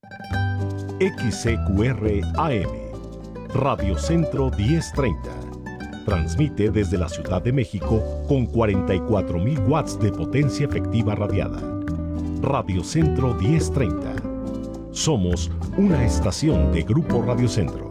XCQR AM, Radio Centro 1030. Transmite desde la Ciudad de México con 44.000 watts de potencia efectiva radiada. Radio Centro 1030. Somos una estación de Grupo Radio Centro.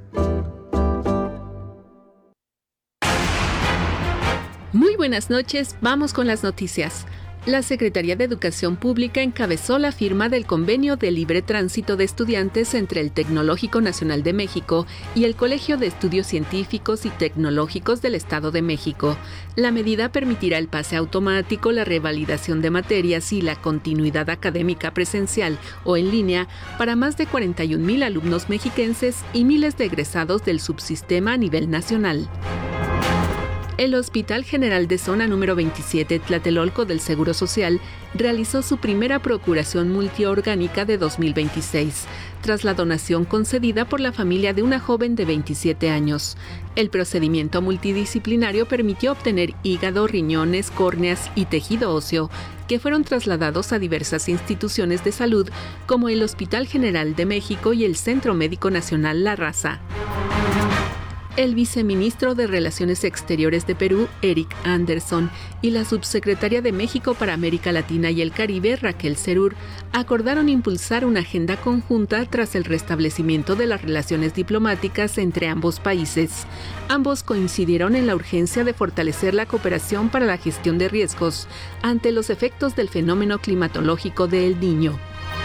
Muy buenas noches, vamos con las noticias. La Secretaría de Educación Pública encabezó la firma del Convenio de Libre Tránsito de Estudiantes entre el Tecnológico Nacional de México y el Colegio de Estudios Científicos y Tecnológicos del Estado de México. La medida permitirá el pase automático, la revalidación de materias y la continuidad académica presencial o en línea para más de 41,000 alumnos mexiquenses y miles de egresados del subsistema a nivel nacional. El Hospital General de Zona número 27 Tlatelolco del Seguro Social realizó su primera procuración multiorgánica de 2026, tras la donación concedida por la familia de una joven de 27 años. El procedimiento multidisciplinario permitió obtener hígado, riñones, córneas y tejido óseo, que fueron trasladados a diversas instituciones de salud, como el Hospital General de México y el Centro Médico Nacional La Raza. El viceministro de Relaciones Exteriores de Perú, Eric Anderson, y la subsecretaria de México para América Latina y el Caribe, Raquel Serur, acordaron impulsar una agenda conjunta tras el restablecimiento de las relaciones diplomáticas entre ambos países. Ambos coincidieron en la urgencia de fortalecer la cooperación para la gestión de riesgos ante los efectos del fenómeno climatológico de El Niño.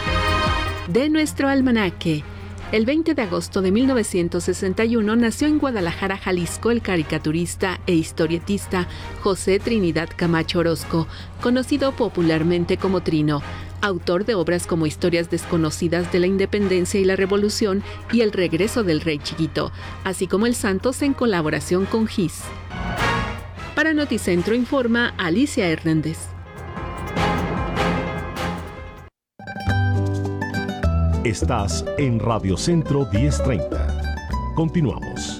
De nuestro almanaque. El 20 de agosto de 1961 nació en Guadalajara, Jalisco, el caricaturista e historietista José Trinidad Camacho Orozco, conocido popularmente como Trino, autor de obras como Historias desconocidas de la Independencia y la Revolución y El regreso del Rey Chiquito, así como El Santos en colaboración con Gis. Para Noticentro informa Alicia Hernández. Estás en Radio Centro 1030. Continuamos.